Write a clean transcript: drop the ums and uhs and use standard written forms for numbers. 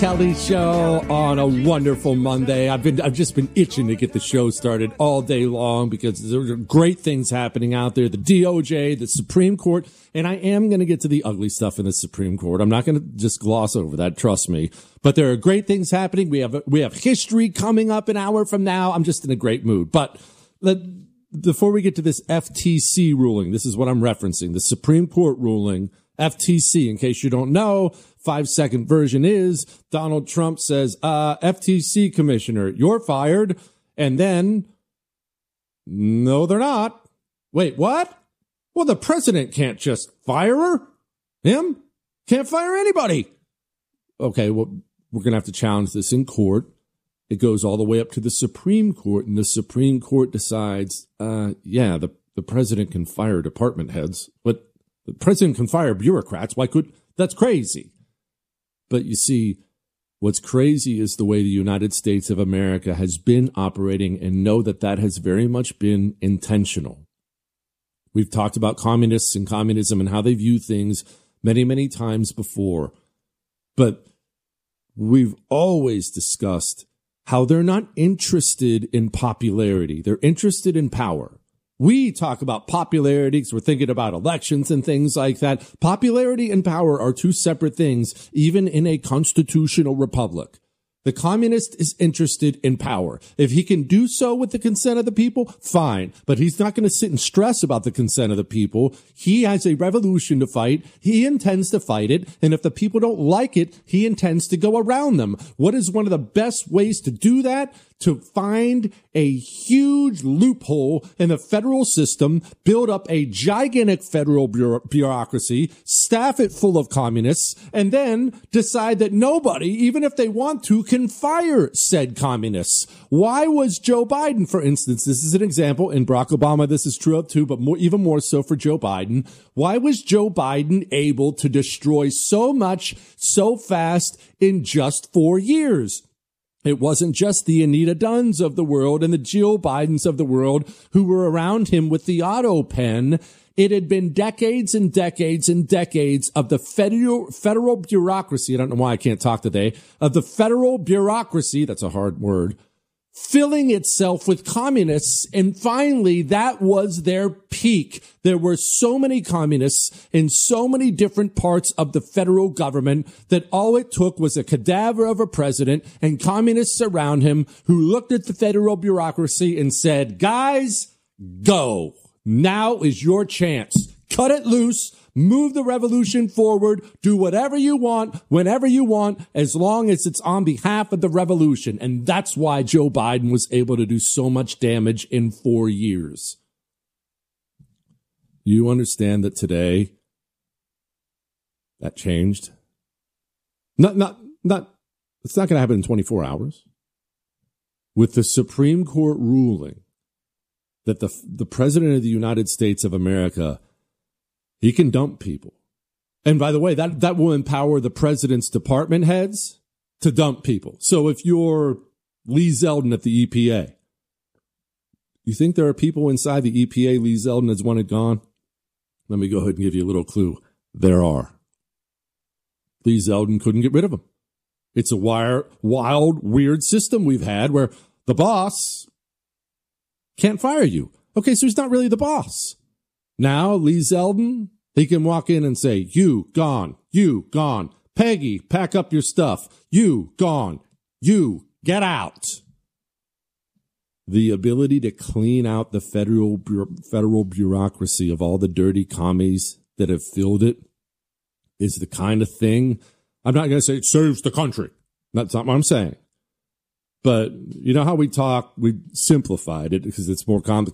Kelly Show on a wonderful Monday. I've just been itching to get the show started all day long because there are great things happening out there. The DOJ, the Supreme Court, and I am going to get to the ugly stuff in the Supreme Court. I'm not going to just gloss over that, trust me. But there are great things happening. We have history coming up an hour from now. I'm just in a great mood. But before we get to this FTC ruling, this is what I'm referencing, the Supreme Court ruling. FTC, in case you don't know, 5-second version is Donald Trump says, FTC commissioner, you're fired. And then, no, they're not. Wait, what? Well, the president can't just fire her. Him? Can't fire anybody. Okay, well, we're going to have to challenge this in court. It goes all the way up to the Supreme Court, and the Supreme Court decides, the president can fire department heads, but the president can fire bureaucrats. That's crazy. But you see, what's crazy is the way the United States of America has been operating, and know that has very much been intentional. We've talked about communists and communism and how they view things many, many times before. But we've always discussed how they're not interested in popularity. They're interested in power. We talk about popularity because we're thinking about elections and things like that. Popularity and power are two separate things, even in a constitutional republic. The communist is interested in power. If he can do so with the consent of the people, fine. But he's not going to sit and stress about the consent of the people. He has a revolution to fight. He intends to fight it. And if the people don't like it, he intends to go around them. What is one of the best ways to do that? To find a huge loophole in the federal system, build up a gigantic federal bureaucracy, staff it full of communists, and then decide that nobody, even if they want to, can fire said communists. Why was Joe Biden, for instance, this is an example, in Barack Obama this is true of too, but even more so for Joe Biden, why was Joe Biden able to destroy so much so fast in just 4 years? It wasn't just the Anita Dunns of the world and the Jill Bidens of the world who were around him with the auto pen. It had been decades and decades and decades of the federal bureaucracy. I don't know why I can't talk today. Of the federal bureaucracy, that's a hard word, filling itself with communists. And finally, that was their peak. There were so many communists in so many different parts of the federal government that all it took was a cadaver of a president and communists around him who looked at the federal bureaucracy and said, guys, go. Now is your chance. Cut it loose. Move the revolution forward. Do whatever you want, whenever you want, as long as it's on behalf of the revolution. And that's why Joe Biden was able to do so much damage in 4 years. You understand that today that changed? It's not going to happen in 24 hours. With the Supreme Court ruling that the President of the United States of America, he can dump people. And by the way, that will empower the president's department heads to dump people. So if you're Lee Zeldin at the EPA, you think there are people inside the EPA Lee Zeldin has wanted gone? Let me go ahead and give you a little clue. There are. Lee Zeldin couldn't get rid of them. It's a wild, weird system we've had where the boss can't fire you. Okay, so he's not really the boss. Now, Lee Zeldin, he can walk in and say, you gone, you gone. Peggy, pack up your stuff. You gone, you get out. The ability to clean out the federal bureaucracy of all the dirty commies that have filled it is the kind of thing. I'm not going to say it saves the country. That's not what I'm saying. But you know how we talk, we simplified it because it's more complicated.